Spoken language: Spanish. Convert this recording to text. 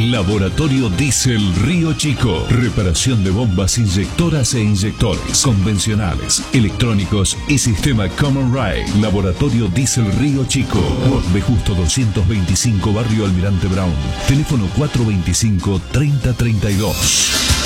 Laboratorio Diesel Río Chico. Reparación de bombas inyectoras e inyectores convencionales, electrónicos y sistema Common Rail. Laboratorio Diesel Río Chico. De Justo 225, Barrio Almirante Brown. Teléfono 425-3032.